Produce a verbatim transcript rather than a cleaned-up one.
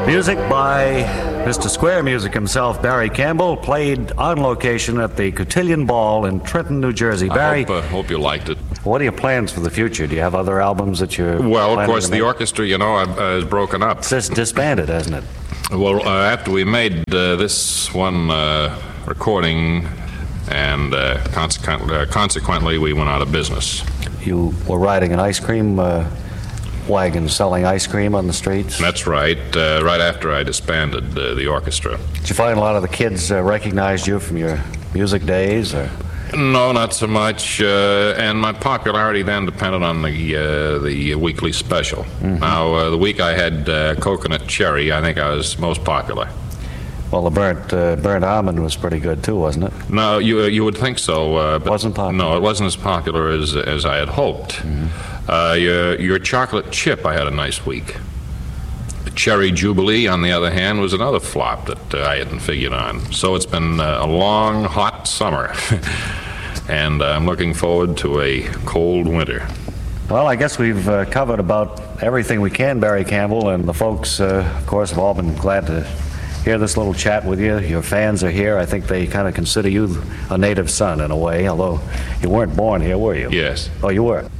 Music by Mister Square Music himself, Barry Campbell, played on location at the Cotillion Ball in Trenton, New Jersey. Barry, I hope, uh, hope you liked it. What are your plans for the future? Do you have other albums that you're Well, of planning course, to the make? orchestra, you know, uh, is broken up. It's just disbanded, hasn't it? Well, uh, after we made uh, this one uh, recording, and uh, consequent, uh, consequently, we went out of business. You were riding an ice cream uh, wagon selling ice cream on the streets? That's right, uh, right after I disbanded uh, the orchestra. Did you find a lot of the kids uh, recognized you from your music days? Or? No, not so much. Uh, and my popularity then depended on the uh, the weekly special. Mm-hmm. Now, uh, the week I had uh, Coconut Cherry, I think I was most popular. Well, the burnt uh, burnt almond was pretty good too, wasn't it? No, you uh, you would think so. Uh, but wasn't popular. No, it wasn't as popular as as I had hoped. Mm-hmm. uh, your your chocolate chip, I had a nice week. The Cherry Jubilee, on the other hand, was another flop that uh, I hadn't figured on. So it's been uh, a long, hot summer, and uh, I'm looking forward to a cold winter. Well, I guess we've uh, covered about everything we can, Barry Campbell, and the folks, uh, of course, have all been glad to hear this little chat with you. Your fans are here. I think they kind of consider you a native son in a way, although you weren't born here, were you? Yes. Oh, you were?